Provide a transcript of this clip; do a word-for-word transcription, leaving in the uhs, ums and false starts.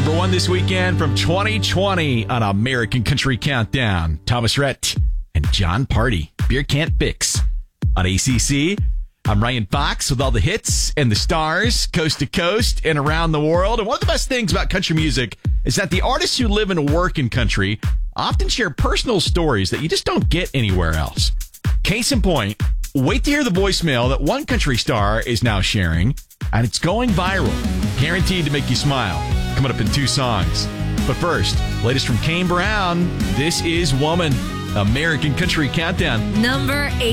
number one this weekend from twenty twenty on American Country Countdown. Thomas Rhett and John Party. Beer Can't Fix. On A C C, I'm Ryan Fox with all the hits and the stars, coast to coast and around the world. And one of the best things about country music is that the artists who live and work in country often share personal stories that you just don't get anywhere else. Case in point, wait to hear the voicemail that one country star is now sharing, and it's going viral. Guaranteed to make you smile. Coming up in two songs. But first, latest from Kane Brown. This is Woman. American Country Countdown. Number eight.